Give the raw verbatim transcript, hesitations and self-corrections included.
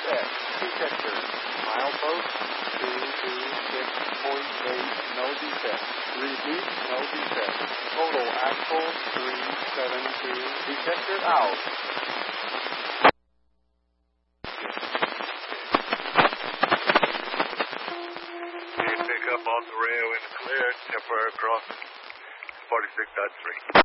X, detector. Milepost two two six point eight, no defect. Repeat, no defect. Total axle three seven two, detector out. Pick up on the rail in the clear, temporary crossing, forty-six point three.